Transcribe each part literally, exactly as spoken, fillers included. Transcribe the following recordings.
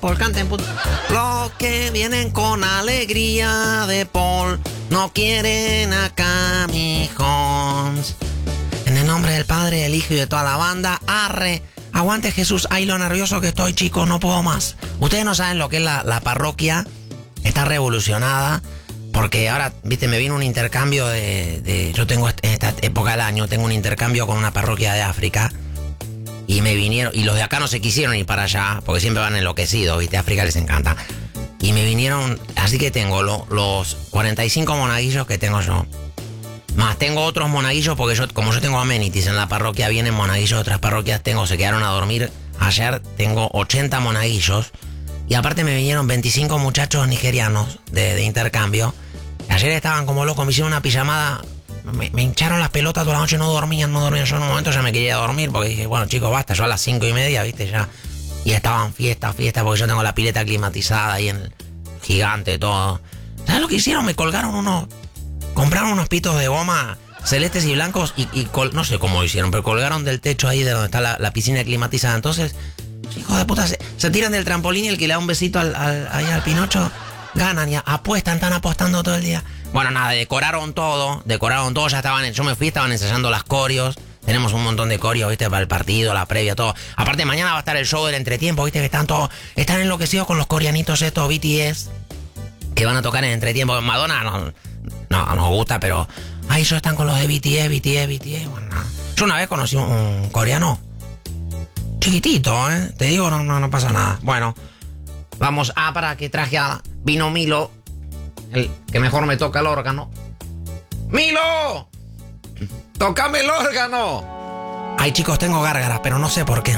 Paul, canten puto. Los que vienen con alegría de Paul no quieren a Camijons. En el nombre del Padre, del Hijo y de toda la banda, arre. Aguante Jesús, ay lo nervioso que estoy, chicos, no puedo más. Ustedes no saben lo que es la, la parroquia, está revolucionada, porque ahora, viste, me vino un intercambio de, de... Yo tengo, en esta época del año, tengo un intercambio con una parroquia de África, y me vinieron, y los de acá no se quisieron ir para allá, porque siempre van enloquecidos, viste, a África les encanta. Y me vinieron, así que tengo lo, los cuarenta y cinco monaguillos que tengo yo. Más tengo otros monaguillos porque yo, como yo tengo amenities en la parroquia, vienen monaguillos de otras parroquias, tengo, se quedaron a dormir ayer, tengo ochenta monaguillos. Y aparte me vinieron veinticinco muchachos nigerianos de, de intercambio. Ayer estaban como locos, me hicieron una pijamada, me, me hincharon las pelotas toda la noche, no dormían, no dormían. Yo en un momento ya me quería dormir porque dije, bueno chicos, basta, yo a las cinco y media, viste, ya. Y estaban fiesta, fiesta, porque yo tengo la pileta climatizada ahí en el gigante, todo. ¿Sabes lo que hicieron? Me colgaron unos... Compraron unos pitos de goma celestes y blancos y, y col, no sé cómo hicieron, pero colgaron del techo ahí de donde está la, la piscina climatizada. Entonces, hijos de puta, se, se tiran del trampolín y el que le da un besito al, al, ahí al Pinocho, ganan y apuestan, están apostando todo el día. Bueno, nada, decoraron todo, decoraron todo, ya estaban, yo me fui, estaban ensayando las coreos. Tenemos un montón de coreos, viste, para el partido, la previa, todo. Aparte, mañana va a estar el show del entretiempo, viste, que están todos, están enloquecidos con los coreanitos estos, B T S, que van a tocar en entretiempo. Madonna no... No, nos gusta, pero... Ay, ellos están con los de B T S, B T S, B T S... Bueno, no. Yo una vez conocí un, un coreano... Chiquitito, ¿eh? Te digo, no, no, no pasa nada. Bueno, vamos... Ah, para que traje a... Vino Milo... El que mejor me toca el órgano. ¡Milo! ¡Tócame el órgano! Ay, chicos, tengo gárgaras, pero no sé por qué.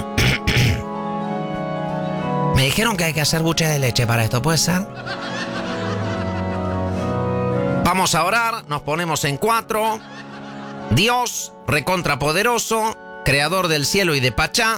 Me dijeron que hay que hacer buche de leche para esto, ¿puede ser? Vamos a orar, nos ponemos en cuatro. Dios, recontrapoderoso, creador del cielo y de Pachá.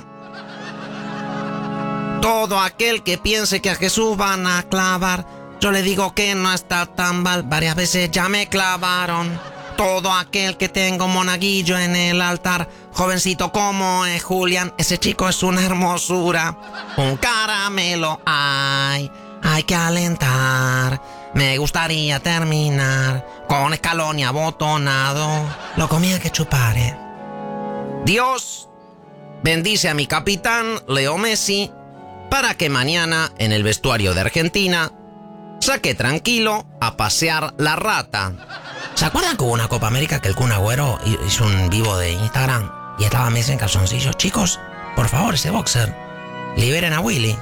Todo aquel que piense que a Jesús van a clavar, yo le digo que no está tan mal, varias veces ya me clavaron. Todo aquel que tenga un monaguillo en el altar, jovencito como es Julián, ese chico es una hermosura. Un caramelo, ay, hay que alentar. Me gustaría terminar con escalón y abotonado. Lo comía que chupare. Dios, bendice a mi capitán, Leo Messi, para que mañana, en el vestuario de Argentina, saque tranquilo a pasear la rata. ¿Se acuerdan que hubo una Copa América que el Kun Agüero hizo un vivo de Instagram y estaba Messi en calzoncillos? Chicos, por favor, ese boxer, liberen a Willy.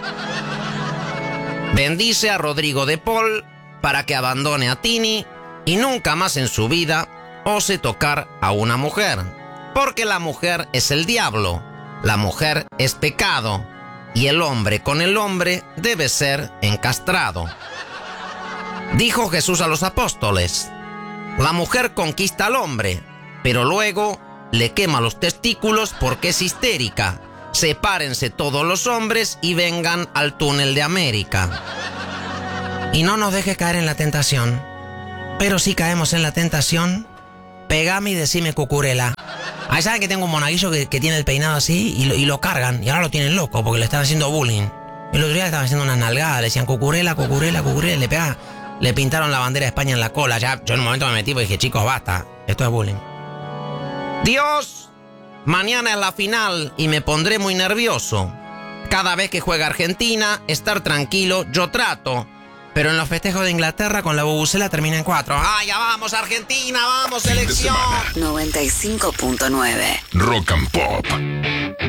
Bendice a Rodrigo de Paul para que abandone a Tini y nunca más en su vida ose tocar a una mujer. Porque la mujer es el diablo, la mujer es pecado y el hombre con el hombre debe ser encastrado. Dijo Jesús a los apóstoles, la mujer conquista al hombre, pero luego le quema los testículos porque es histérica. Sepárense todos los hombres y vengan al túnel de América. Y no nos dejes caer en la tentación. Pero si caemos en la tentación, pegame y decime cucurela. Ahí saben que tengo un monaguillo que, que tiene el peinado así y lo, y lo cargan. Y ahora lo tienen loco porque le están haciendo bullying. El otro día le estaban haciendo una nalgada, le decían cucurela, cucurela, cucurela. Le pega, le pintaron la bandera de España en la cola. Ya, yo en un momento me metí y dije, chicos, basta. Esto es bullying. Dios... Mañana es la final y me pondré muy nervioso. Cada vez que juega Argentina, estar tranquilo, yo trato. Pero en los festejos de Inglaterra con la bubucela termina en cuatro. ¡Ah, ya vamos Argentina, vamos selección! noventa y cinco punto nueve Rock and Pop.